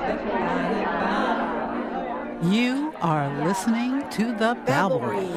You are listening to the Babblery.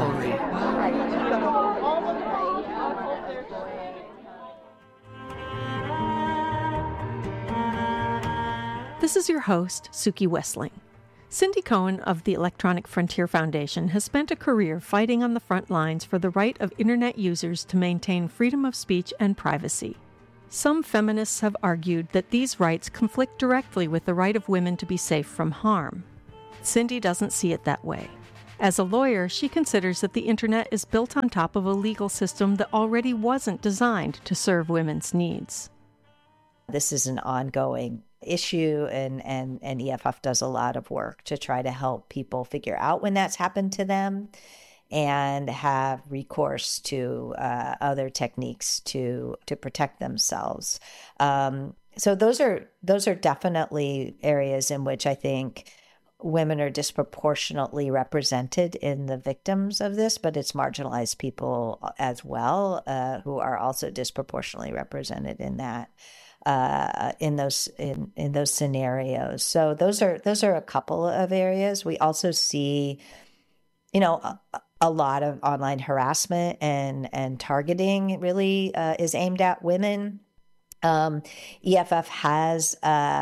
This is your host, Suki Wessling. Cindy Cohen of the Electronic Frontier Foundation has spent a career fighting on the front lines for the right of Internet users to maintain freedom of speech and privacy. Some feminists have argued that these rights conflict directly with the right of women to be safe from harm. Cindy doesn't see it that way. As a lawyer, she considers that the Internet is built on top of a legal system that already wasn't designed to serve women's needs. This is an ongoing issue, and EFF does a lot of work to try to help people figure out when that's happened to them and have recourse to other techniques to protect themselves. So those are definitely areas in which I think women are disproportionately represented in the victims of this, but it's marginalized people as well who are also disproportionately represented in that. In those scenarios. So those are a couple of areas. We also see, a lot of online harassment and targeting really is aimed at women. EFF has,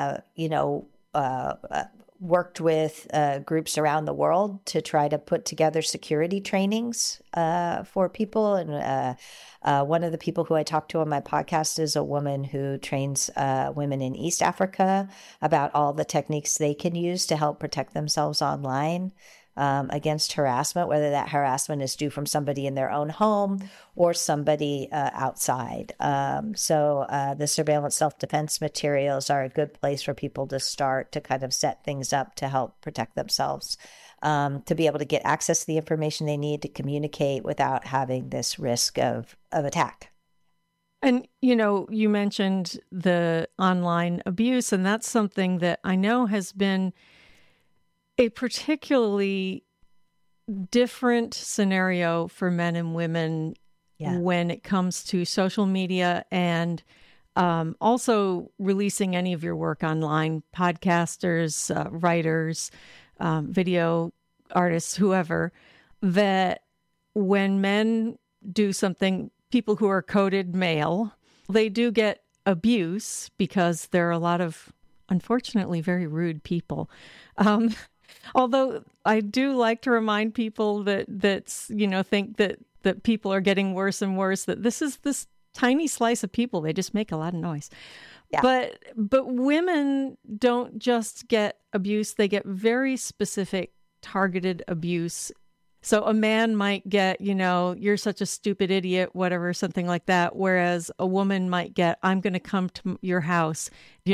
worked with groups around the world to try to put together security trainings for people. And one of the people who I talked to on my podcast is a woman who trains women in East Africa about all the techniques they can use to help protect themselves online against harassment, whether that harassment is due from somebody in their own home or somebody outside. So the surveillance self-defense materials are a good place for people to start to kind of set things up to help protect themselves, to be able to get access to the information they need to communicate without having this risk of attack. And, you mentioned the online abuse, and that's something that I know has been a particularly different scenario for men and women when it comes to social media and also releasing any of your work online, podcasters, writers, video artists, whoever, that when men do something, people who are coded male, they do get abuse because there are a lot of, unfortunately, very rude people. Although I do like to remind people that think that people are getting worse and worse, that this is this tiny slice of people. They just make a lot of noise. Yeah. But women don't just get abuse. They get very specific targeted abuse. So a man might get, you're such a stupid idiot, whatever, something like that. Whereas a woman might get, I'm going to come to your house,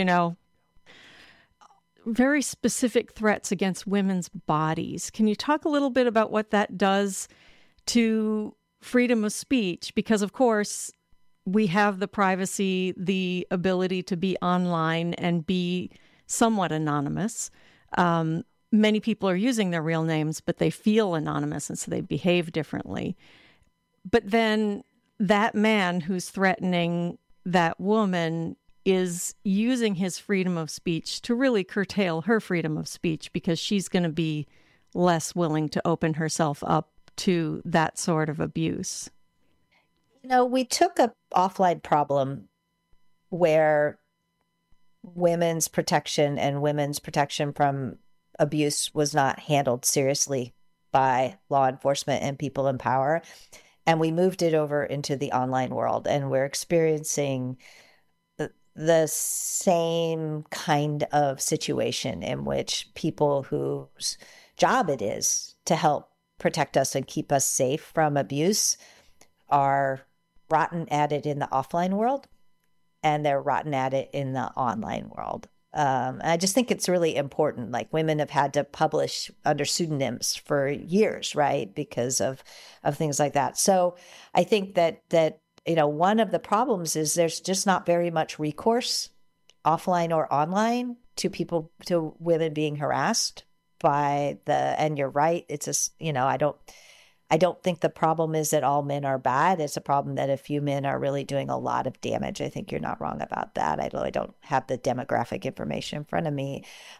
very specific threats against women's bodies. Can you talk a little bit about what that does to freedom of speech? Because, of course, we have the privacy, the ability to be online and be somewhat anonymous. Many people are using their real names, but they feel anonymous, and so they behave differently. But then that man who's threatening that woman is using his freedom of speech to really curtail her freedom of speech because she's going to be less willing to open herself up to that sort of abuse. We took an offline problem where women's protection and women's protection from abuse was not handled seriously by law enforcement and people in power. And we moved it over into the online world, and we're experiencing the same kind of situation in which people whose job it is to help protect us and keep us safe from abuse are rotten at it in the offline world, and they're rotten at it in the online world. I just think it's really important. Like, women have had to publish under pseudonyms for years, right? Because of things like that. So I think that one of the problems is there's just not very much recourse, offline or online, to women being harassed by and you're right. It's I I don't think the problem is that all men are bad. It's a problem that a few men are really doing a lot of damage. I think you're not wrong about that. I really don't have the demographic information in front of me.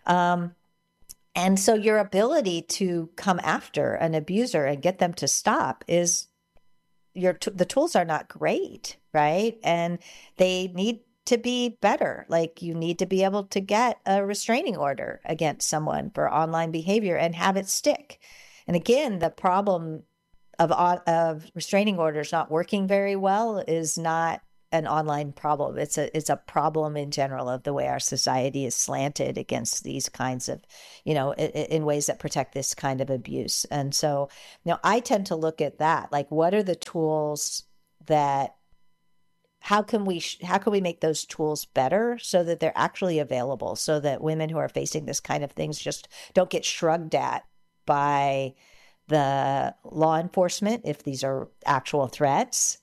And so your ability to come after an abuser and get them to stop is the tools are not great, right? And they need to be better. Like you need to be able to get a restraining order against someone for online behavior and have it stick. And again, the problem of restraining orders not working very well is not an online problem. It's a problem in general of the way our society is slanted against these kinds of, in ways that protect this kind of abuse. And so, I tend to look at that, like what are the tools that, how can we make those tools better so that they're actually available, so that women who are facing this kind of things just don't get shrugged at by the law enforcement if these are actual threats,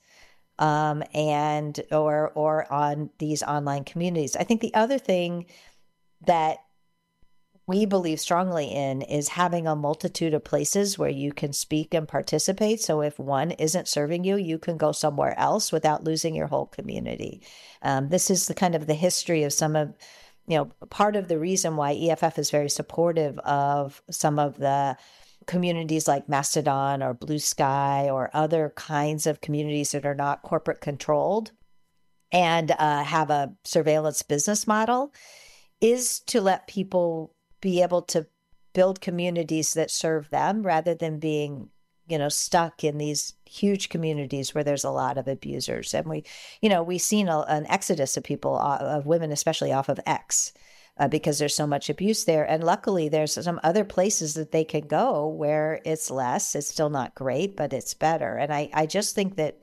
and or on these online communities. I think the other thing that we believe strongly in is having a multitude of places where you can speak and participate. So if one isn't serving you, you can go somewhere else without losing your whole community. This is the kind of the history of some of, part of the reason why EFF is very supportive of some of the communities like Mastodon or Blue Sky or other kinds of communities that are not corporate controlled and have a surveillance business model, is to let people be able to build communities that serve them rather than being, stuck in these huge communities where there's a lot of abusers. And we've seen an exodus of people, of women, especially off of X. Because there's so much abuse there. And luckily, there's some other places that they can go where it's less. It's still not great, but it's better. And I just think that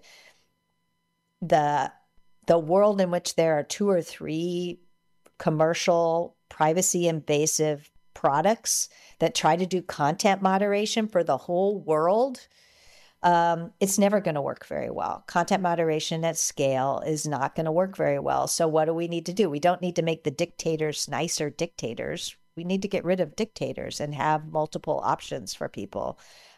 the world in which there are 2 or 3 commercial, privacy invasive products that try to do content moderation for the whole world, it's never going to work very well. Content moderation at scale is not going to work very well. So what do we need to do? We don't need to make the dictators nicer dictators. We need to get rid of dictators and have multiple options for people.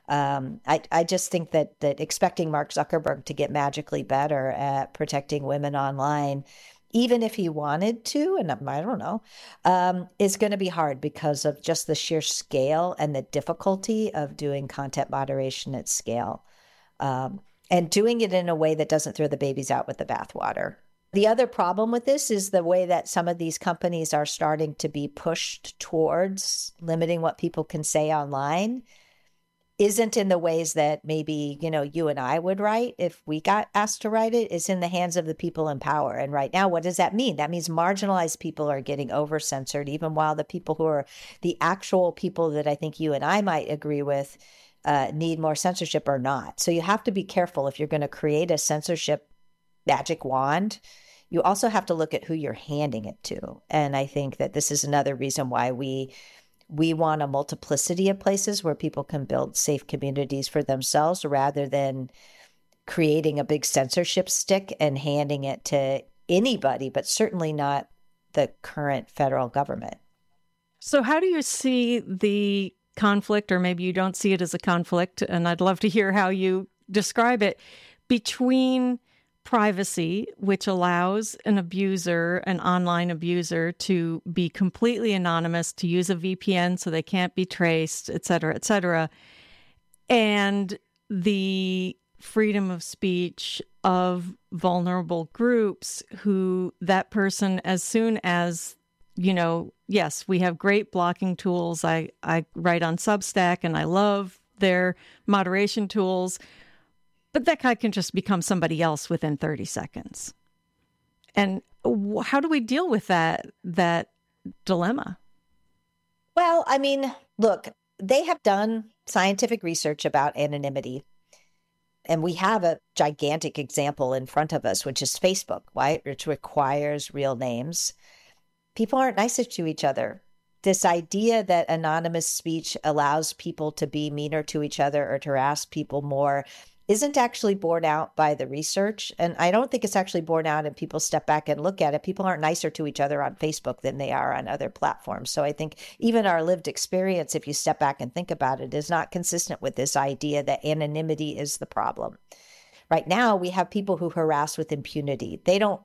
I just think that expecting Mark Zuckerberg to get magically better at protecting women online, even if he wanted to, and I don't know, is going to be hard because of just the sheer scale and the difficulty of doing content moderation at scale. And doing it in a way that doesn't throw the babies out with the bathwater. The other problem with this is the way that some of these companies are starting to be pushed towards limiting what people can say online isn't in the ways that maybe, you and I would write if we got asked to write it. It's in the hands of the people in power. And right now, what does that mean? That means marginalized people are getting over-censored, even while the people who are the actual people that I think you and I might agree with need more censorship or not. So you have to be careful if you're going to create a censorship magic wand. You also have to look at who you're handing it to. And I think that this is another reason why we want a multiplicity of places where people can build safe communities for themselves rather than creating a big censorship stick and handing it to anybody, but certainly not the current federal government. So how do you see the conflict, or maybe you don't see it as a conflict, and I'd love to hear how you describe it, between privacy, which allows an online abuser, to be completely anonymous, to use a VPN so they can't be traced, et cetera, and the freedom of speech of vulnerable groups who that person, as soon as yes, we have great blocking tools. I write on Substack and I love their moderation tools, but that guy can just become somebody else within 30 seconds. And how do we deal with that dilemma? Well, I mean, look, they have done scientific research about anonymity. And we have a gigantic example in front of us, which is Facebook, right? Which requires real names. People aren't nicer to each other. This idea that anonymous speech allows people to be meaner to each other or to harass people more isn't actually borne out by the research. And I don't think it's actually borne out and people step back and look at it. People aren't nicer to each other on Facebook than they are on other platforms. So I think even our lived experience, if you step back and think about it, is not consistent with this idea that anonymity is the problem. Right now, we have people who harass with impunity.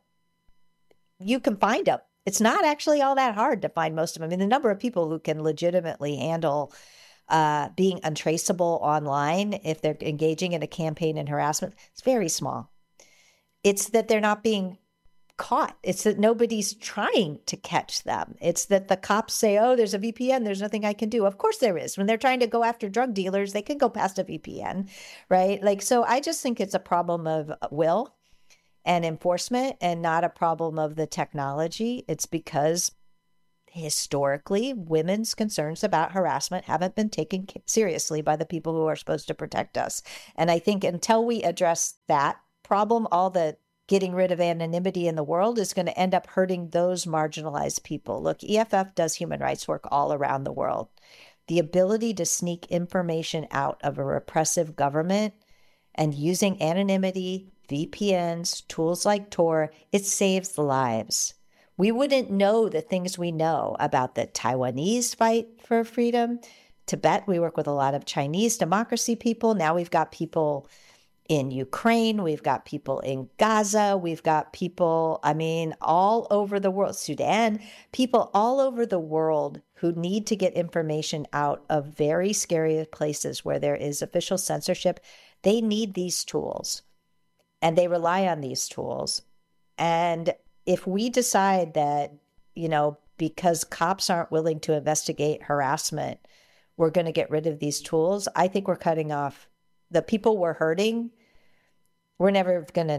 You can find them. It's not actually all that hard to find most of them. I mean, the number of people who can legitimately handle being untraceable online if they're engaging in a campaign in harassment, it's very small. It's that they're not being caught. It's that nobody's trying to catch them. It's that the cops say, oh, there's a VPN. There's nothing I can do. Of course there is. When they're trying to go after drug dealers, they can go past a VPN, right? Like, so I just think it's a problem of will and enforcement and not a problem of the technology. It's because historically, women's concerns about harassment haven't been taken seriously by the people who are supposed to protect us. And I think until we address that problem, all the getting rid of anonymity in the world is going to end up hurting those marginalized people. Look, EFF does human rights work all around the world. The ability to sneak information out of a repressive government and using anonymity, VPNs, tools like Tor, it saves lives. We wouldn't know the things we know about the Taiwanese fight for freedom. Tibet, we work with a lot of Chinese democracy people. Now we've got people in Ukraine. We've got people in Gaza. We've got people, all over the world. Sudan, people all over the world who need to get information out of very scary places where there is official censorship. They need these tools and they rely on these tools. And if we decide that, because cops aren't willing to investigate harassment, we're going to get rid of these tools, I think we're cutting off the people we're hurting. We're never going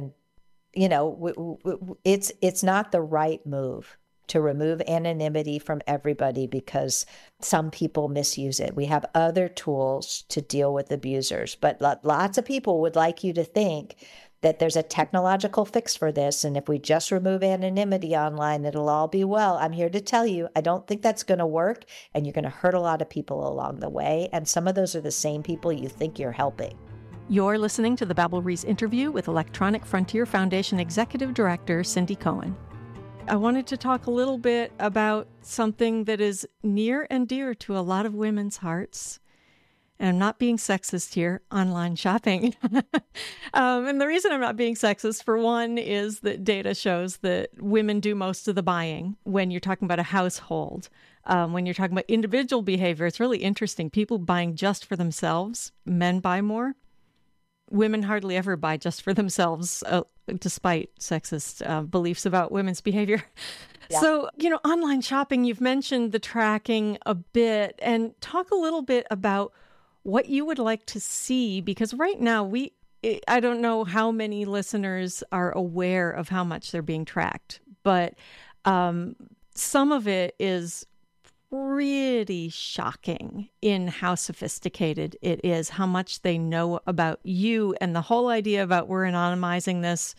to, it's not the right move to remove anonymity from everybody because some people misuse it. We have other tools to deal with abusers, but lots of people would like you to think that there's a technological fix for this. And if we just remove anonymity online, it'll all be well. I'm here to tell you, I don't think that's going to work. And you're going to hurt a lot of people along the way. And some of those are the same people you think you're helping. You're listening to the Babel Reese interview with Electronic Frontier Foundation Executive Director Cindy Cohen. I wanted to talk a little bit about something that is near and dear to a lot of women's hearts. And I'm not being sexist here, online shopping. And the reason I'm not being sexist, for one, is that data shows that women do most of the buying when you're talking about a household. When you're talking about individual behavior, it's really interesting. People buying just for themselves, men buy more. Women hardly ever buy just for themselves, despite sexist beliefs about women's behavior. Yeah. So, online shopping, you've mentioned the tracking a bit, and talk a little bit about what you would like to see, because right now I don't know how many listeners are aware of how much they're being tracked, but some of it is really shocking in how sophisticated it is, how much they know about you. And the whole idea about we're anonymizing this,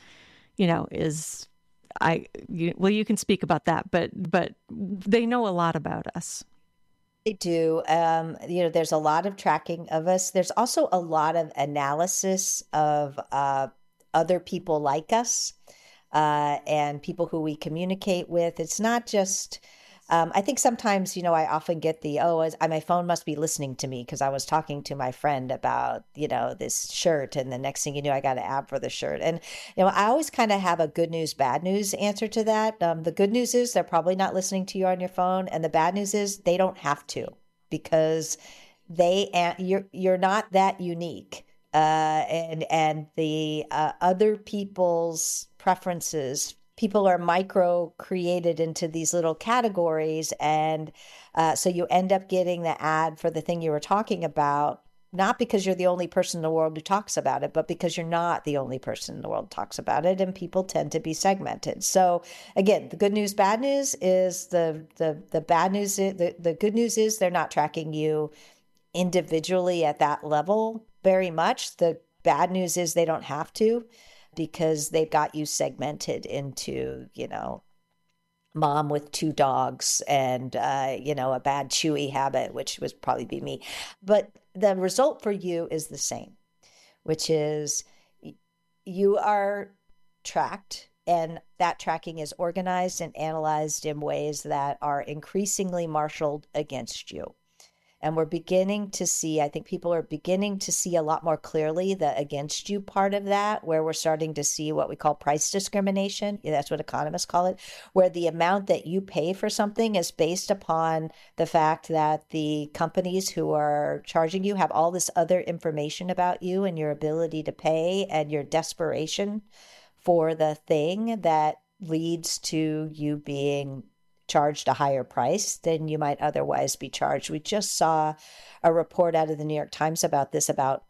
you can speak about that, but they know a lot about us. They do. There's a lot of tracking of us. There's also a lot of analysis of other people like us and people who we communicate with. It's not just, I think sometimes, I often get my phone must be listening to me because I was talking to my friend about, this shirt. And the next thing you knew, I got an ad for the shirt. And, I always kind of have a good news, bad news answer to that. The good news is they're probably not listening to you on your phone. And the bad news is they don't have to, because you're not that unique. And the other people's preferences, people are micro created into these little categories. And so you end up getting the ad for the thing you were talking about, not because you're the only person in the world who talks about it, but because you're not the only person in the world who talks about it. And people tend to be segmented. So again, the good news, bad news is the bad news. The good news is they're not tracking you individually at that level very much. The bad news is they don't have to, because they've got you segmented into, mom with 2 dogs and, a bad chewy habit, which would probably be me. But the result for you is the same, which is you are tracked, and that tracking is organized and analyzed in ways that are increasingly marshaled against you. And we're beginning to see, I think people are beginning to see a lot more clearly the against you part of that, where we're starting to see what we call price discrimination. That's what economists call it, where the amount that you pay for something is based upon the fact that the companies who are charging you have all this other information about you and your ability to pay and your desperation for the thing that leads to you being charged a higher price than you might otherwise be charged. We just saw a report out of the New York Times about this, about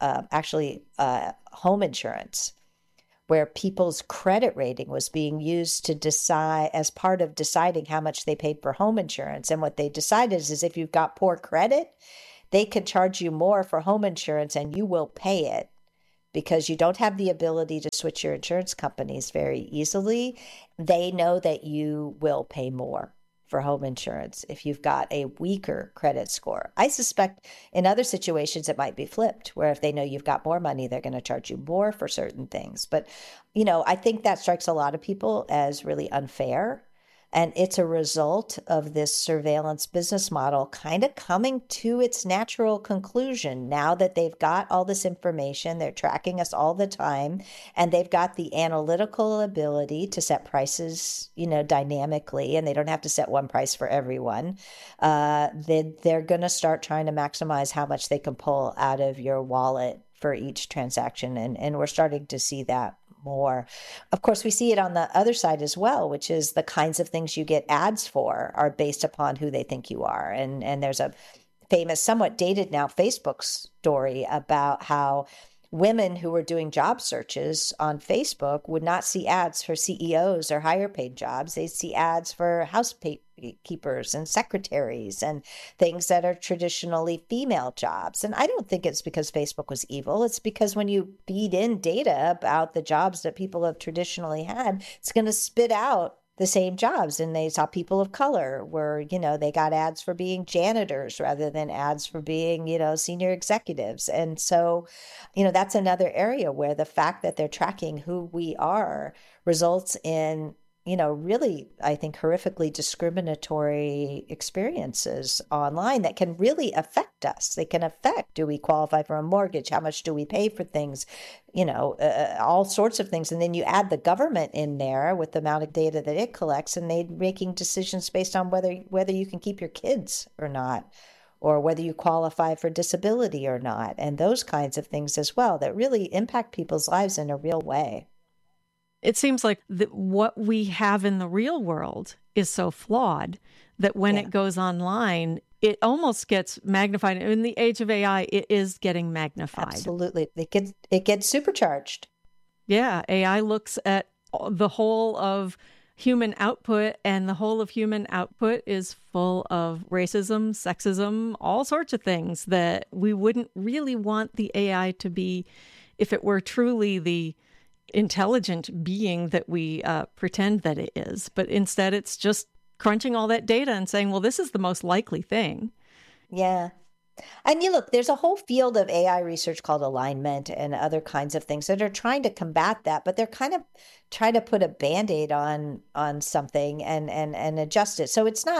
home insurance, where people's credit rating was being used to decide as part of deciding how much they paid for home insurance. And what they decided is if you've got poor credit, they can charge you more for home insurance and you will pay it, because you don't have the ability to switch your insurance companies very easily. They know that you will pay more for home insurance if you've got a weaker credit score. I suspect in other situations it might be flipped, where if they know you've got more money, they're going to charge you more for certain things. But, I think that strikes a lot of people as really unfair. And it's a result of this surveillance business model kind of coming to its natural conclusion. Now that they've got all this information, they're tracking us all the time, and they've got the analytical ability to set prices, dynamically, and they don't have to set one price for everyone. They're going to start trying to maximize how much they can pull out of your wallet for each transaction. And we're starting to see that more. Of course, we see it on the other side as well, which is the kinds of things you get ads for are based upon who they think you are. And there's a famous, somewhat dated now, Facebook story about how women who were doing job searches on Facebook would not see ads for CEOs or higher paid jobs. They'd see ads for housekeepers and secretaries and things that are traditionally female jobs. And I don't think it's because Facebook was evil. It's because when you feed in data about the jobs that people have traditionally had, it's going to spit out the same jobs. And they saw people of color where, they got ads for being janitors rather than ads for being, senior executives. And so, that's another area where the fact that they're tracking who we are results in, really, I think, horrifically discriminatory experiences online that can really affect us. They can affect, do we qualify for a mortgage? How much do we pay for things? All sorts of things. And then you add the government in there with the amount of data that it collects, and they're making decisions based on whether you can keep your kids or not, or whether you qualify for disability or not, and those kinds of things as well that really impact people's lives in a real way. It seems like what we have in the real world is so flawed that when it goes online, it almost gets magnified. In the age of AI, it is getting magnified. Absolutely. It gets supercharged. Yeah. AI looks at the whole of human output, and the whole of human output is full of racism, sexism, all sorts of things that we wouldn't really want the AI to be if it were truly the intelligent being that we pretend that it is. But instead, it's just crunching all that data and saying, well, this is the most likely thing. Yeah. And look, there's a whole field of AI research called alignment and other kinds of things that are trying to combat that, but they're kind of trying to put a Band-Aid on something and adjust it. So it's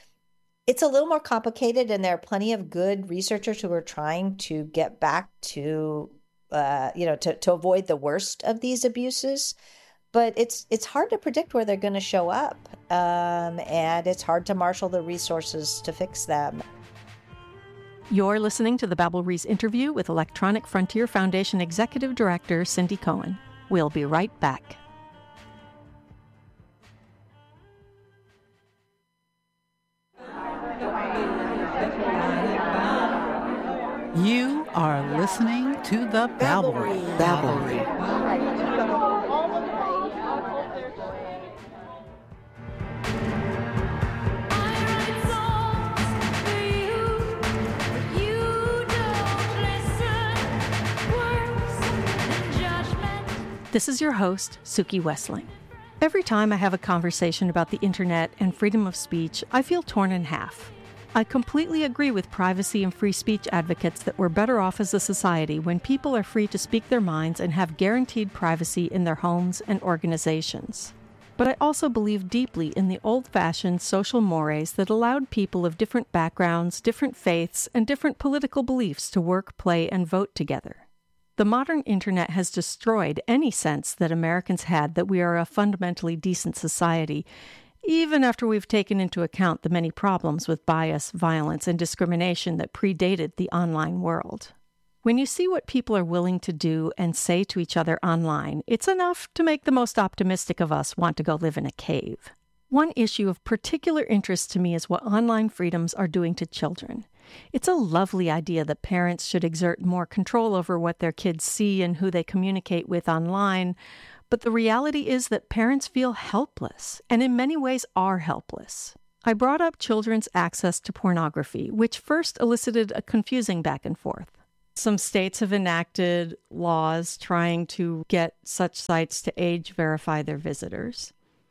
a little more complicated, and there are plenty of good researchers who are trying to get back to to avoid the worst of these abuses. But it's hard to predict where they're going to show up, and it's hard to marshal the resources to fix them. You're listening to the Babel Rees interview with Electronic Frontier Foundation Executive Director Cindy Cohen. We'll be right back. You are listening to the Babelry. This is your host, Suki Wessling. Every time I have a conversation about the internet and freedom of speech, I feel torn in half. I completely agree with privacy and free speech advocates that we're better off as a society when people are free to speak their minds and have guaranteed privacy in their homes and organizations. But I also believe deeply in the old-fashioned social mores that allowed people of different backgrounds, different faiths, and different political beliefs to work, play, and vote together. The modern internet has destroyed any sense that Americans had that we are a fundamentally decent society, even after we've taken into account the many problems with bias, violence, and discrimination that predated the online world. When you see what people are willing to do and say to each other online, it's enough to make the most optimistic of us want to go live in a cave. One issue of particular interest to me is what online freedoms are doing to children. It's a lovely idea that parents should exert more control over what their kids see and who they communicate with online, but the reality is that parents feel helpless, and in many ways are helpless. I brought up children's access to pornography, which first elicited a confusing back and forth. Some states have enacted laws trying to get such sites to age verify their visitors,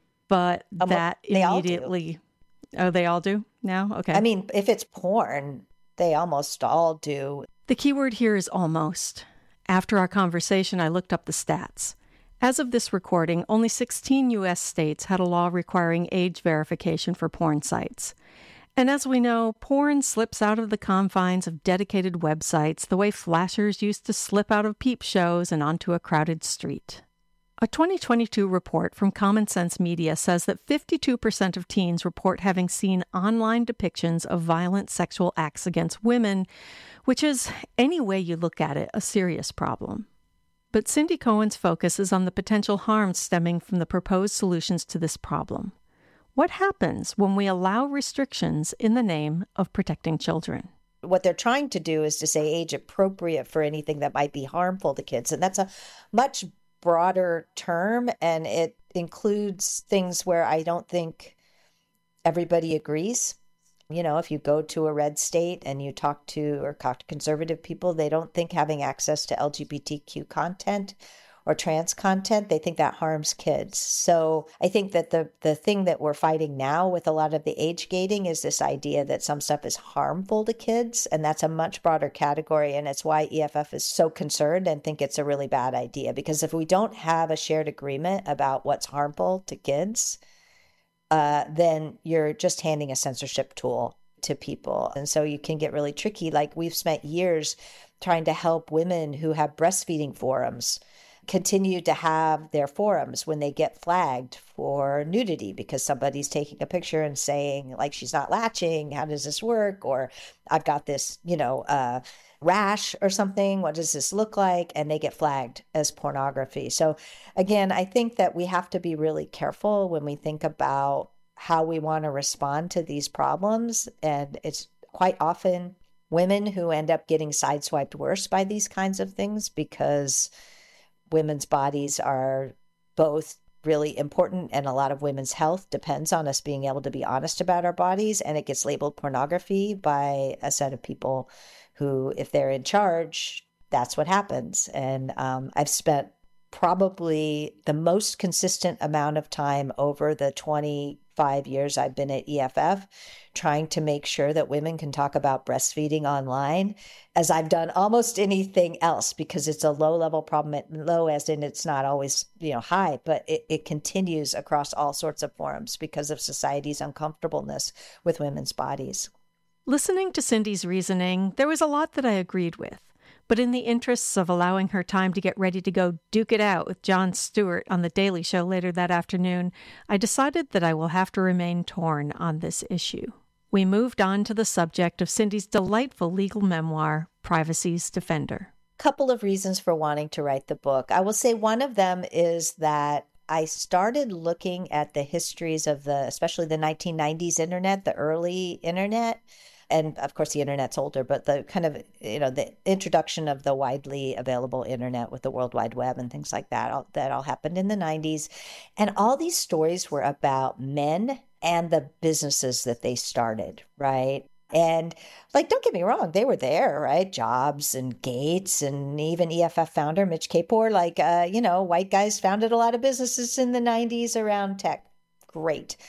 but that immediately... Oh, they all do now? Okay. I mean, if it's porn, they almost all do. The key word here is almost. After our conversation, I looked up the stats. As of this recording, only 16 U.S. states had a law requiring age verification for porn sites. And as we know, porn slips out of the confines of dedicated websites the way flashers used to slip out of peep shows and onto a crowded street. A 2022 report from Common Sense Media says that 52% of teens report having seen online depictions of violent sexual acts against women, which is, any way you look at it, a serious problem. But Cindy Cohen's focus is on the potential harms stemming from the proposed solutions to this problem. What happens when we allow restrictions in the name of protecting children? What they're trying to do is to say age appropriate for anything that might be harmful to kids. And that's a much broader term, and it includes things where I don't think everybody agrees. You know, if you go to a red state and you talk to conservative people, they don't think having access to LGBTQ content or trans content, they think that harms kids. So I think that the thing that we're fighting now with a lot of the age gating is this idea that some stuff is harmful to kids, and that's a much broader category, and it's why EFF is so concerned and think it's a really bad idea. Because if we don't have a shared agreement about what's harmful to kids, then you're just handing a censorship tool to people. And so you can get really tricky. Like, we've spent years trying to help women who have breastfeeding forums continue to have their forums when they get flagged for nudity because somebody's taking a picture and saying, like, she's not latching, how does this work? Or I've got this, rash or something, what does this look like? And they get flagged as pornography. So again, I think that we have to be really careful when we think about how we want to respond to these problems. And it's quite often women who end up getting sideswiped worse by these kinds of things, because women's bodies are both really important, and a lot of women's health depends on us being able to be honest about our bodies, and it gets labeled pornography by a set of people who, if they're in charge, that's what happens. And I've spent probably the most consistent amount of time over the 25 years I've been at EFF trying to make sure that women can talk about breastfeeding online as I've done almost anything else, because it's a low-level problem. Low as in it's not always, high, but it continues across all sorts of forums because of society's uncomfortableness with women's bodies. Listening to Cindy's reasoning, there was a lot that I agreed with. But in the interests of allowing her time to get ready to go duke it out with Jon Stewart on The Daily Show later that afternoon, I decided that I will have to remain torn on this issue. We moved on to the subject of Cindy's delightful legal memoir, Privacy's Defender. Couple of reasons for wanting to write the book. I will say one of them is that I started looking at the histories of especially the 1990s internet, the early internet. And of course, the internet's older, but the kind of, the introduction of the widely available internet with the World Wide Web and things like that all happened in the 90s. And all these stories were about men and the businesses that they started, right? And don't get me wrong, they were there, right? Jobs and Gates and even EFF founder Mitch Kapor, white guys founded a lot of businesses in the 90s around tech. Great.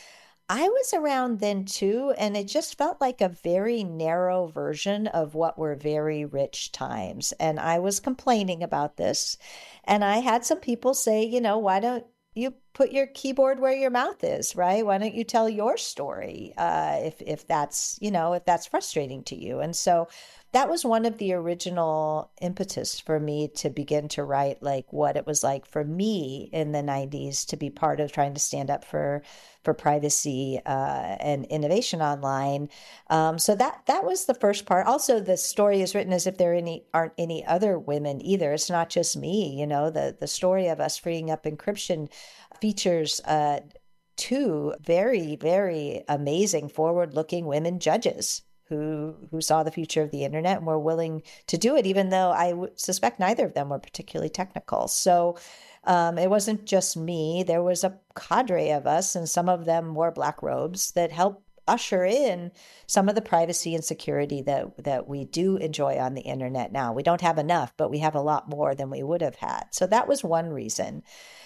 I was around then too, and it just felt like a very narrow version of what were very rich times. And I was complaining about this. And I had some people say, why don't you put your keyboard where your mouth is, right? Why don't you tell your story if that's, if that's frustrating to you? And so that was one of the original impetus for me to begin to write like what it was like for me in the 90s to be part of trying to stand up for privacy and innovation online. So that was the first part. Also, the story is written as if there aren't any other women either. It's not just me. The story of us freeing up encryption features two very, very amazing forward-looking women judges who saw the future of the internet and were willing to do it, even though I suspect neither of them were particularly technical. So it wasn't just me. There was a cadre of us, and some of them wore black robes that helped usher in some of the privacy and security that we do enjoy on the internet now. We don't have enough, but we have a lot more than we would have had. So that was one reason.